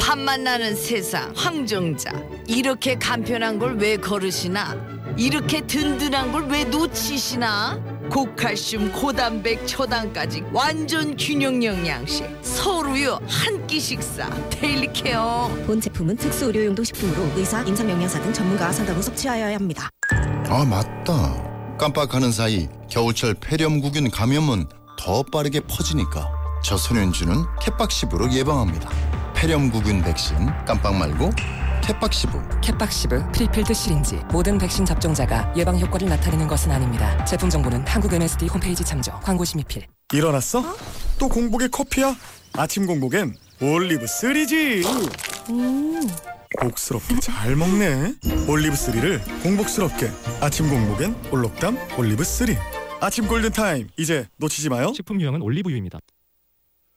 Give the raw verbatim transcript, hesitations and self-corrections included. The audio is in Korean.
밥만 나는 세상 황정자. 이렇게 간편한 걸 왜 거르시나? 이렇게 든든한 걸 왜 놓치시나? 고칼슘 고단백 초당까지 완전 균형 영양식 서울우유 한 끼 식사 데일리케어. 본 제품은 특수 의료용도 식품으로 의사, 임상영양사 등 전문가와 상담 후 섭취하여야 합니다. 아 맞다. 깜빡하는 사이 겨울철 폐렴구균 감염은 더 빠르게 퍼지니까 저소년주는 캣박시브로 예방합니다. 폐렴구균 백신 깜빡 말고 캣박시브. 캣박시브 프리필드 시린지. 모든 백신 접종자가 예방 효과를 나타내는 것은 아닙니다. 제품 정보는 한국 엠에스디 홈페이지 참조. 광고 심의필. 일어났어? 어? 또 공복에 커피야? 아침 공복엔 올리브 쓰리지. 음. 복스럽게 잘 먹네. 올리브 쓰리를 공복스럽게. 아침 공복엔 올록담 올리브 쓰리. 아침 골든타임 이제 놓치지 마요. 식품 유형은 올리브유입니다.